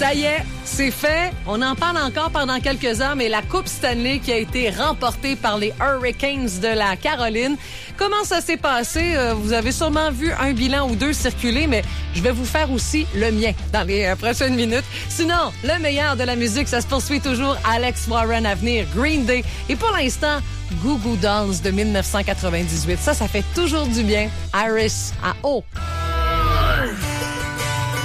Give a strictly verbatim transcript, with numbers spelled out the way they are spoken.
Ça y est, c'est fait. On en parle encore pendant quelques heures, mais la Coupe Stanley qui a été remportée par les Hurricanes de la Caroline. Comment ça s'est passé? Euh, vous avez sûrement vu un bilan ou deux circuler, mais je vais vous faire aussi le mien dans les euh, prochaines minutes. Sinon, le meilleur de la musique, ça se poursuit toujours. Alex Warren à venir, Green Day. Et pour l'instant, Goo Goo Dolls de dix-neuf cent quatre-vingt-dix-huit. Ça, ça fait toujours du bien. Iris à eau.